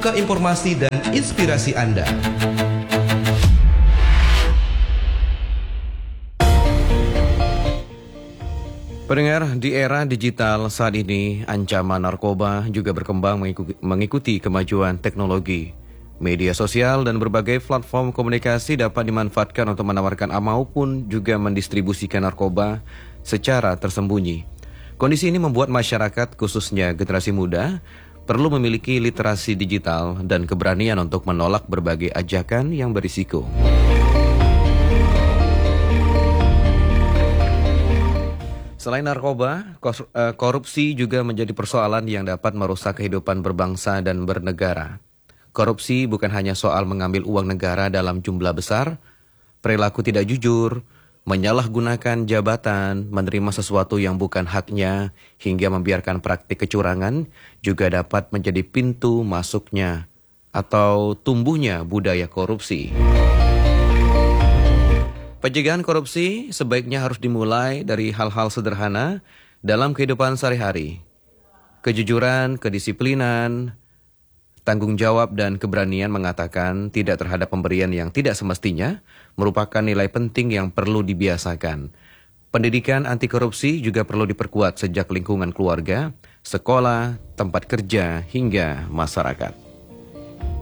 membuka informasi dan inspirasi Anda. Pendengar, di era digital saat ini, ancaman narkoba juga berkembang mengikuti kemajuan teknologi. Media sosial dan berbagai platform komunikasi dapat dimanfaatkan untuk menawarkan maupun juga mendistribusikan narkoba secara tersembunyi. Kondisi ini membuat masyarakat, khususnya generasi muda, perlu memiliki literasi digital dan keberanian untuk menolak berbagai ajakan yang berisiko. Selain narkoba, korupsi juga menjadi persoalan yang dapat merusak kehidupan berbangsa dan bernegara. Korupsi bukan hanya soal mengambil uang negara dalam jumlah besar, perilaku tidak jujur, menyalahgunakan jabatan, menerima sesuatu yang bukan haknya, hingga membiarkan praktik kecurangan juga dapat menjadi pintu masuknya atau tumbuhnya budaya korupsi. Pencegahan korupsi sebaiknya harus dimulai dari hal-hal sederhana dalam kehidupan sehari-hari. Kejujuran, kedisiplinan, tanggung jawab dan keberanian mengatakan tidak terhadap pemberian yang tidak semestinya merupakan nilai penting yang perlu dibiasakan. Pendidikan anti korupsi juga perlu diperkuat sejak lingkungan keluarga, sekolah, tempat kerja, hingga masyarakat.